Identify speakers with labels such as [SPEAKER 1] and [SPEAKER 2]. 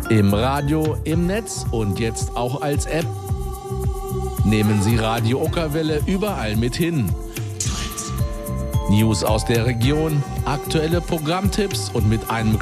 [SPEAKER 1] Im Radio, im Netz und jetzt auch als App. Nehmen Sie Radio Ockerwelle überall mit hin. News aus der Region, aktuelle Programmtipps und mit einem